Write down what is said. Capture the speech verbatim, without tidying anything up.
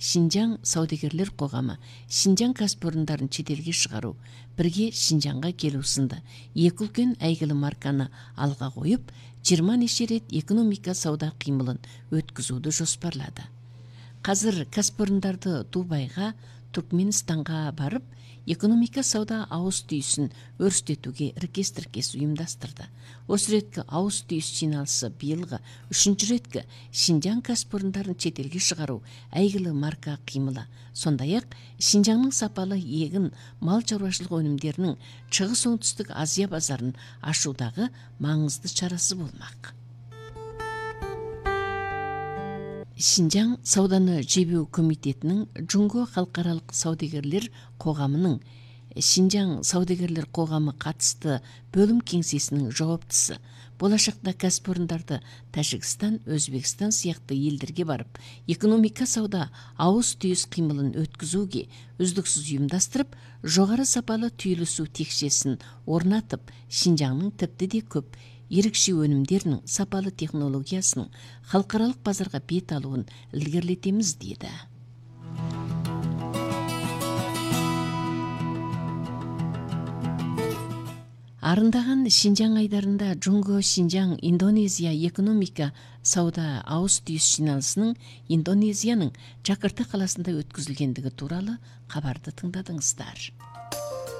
Шинжаң саудагерлер қоғамы Шинжаң кәсіпорындарын шетелге шығару, бірге Шинжаңға келу сынды екі үлкен әйгілі марканы алға қойып, жиырма неше рет экономика сауда қимылын өткізуді жоспарлады. Қазір кәсіпорындарды Дубайға, Түркменстанға барып, экономика сауда ауыз түйісін өрістетуге іркес-тіркес ұйымдастырды. Осы реткі ауыз түйіс жиналысы биылғы үшінші реткі Шинжаң кәсіпорындарын шетелге шығару әйгілі марка қимылы. Сондай-ақ Шинжаңның сапалы егін мал шаруашылық өнімдерінің шығыс оңтүстік Азия базарын ашудағы маңызды шарасы болмақ. Шинжаң сауданы жебеу комитетінің Джунго халықаралық саудагерлер қоғамының Шинжаң саудагерлер қоғамы қатысты бөлім кеңсесінің жауаптысы болашақта кәсіпорындарды Тәжікстан, Өзбекстан сияқты елдерге барып, экономика сауда ауыз түйіс қимылын өткізуге үздіксіз ұйымдастырып, жоғары сапалы түйілісу текшесін орнатып, Шинжаңның тіпті де көп ерекше өнімдерінің сапалы технологиясының халықаралық базарға бет алуын ілгерілетеміз деді. Арындаған Шинжаң айдарында Джунго Шинжаң Индонезия экономика сауда ауыз түйіс жиналысының Индонезияның Джакарта қаласында өткізілгендігі туралы хабарды тыңдадыңыздар.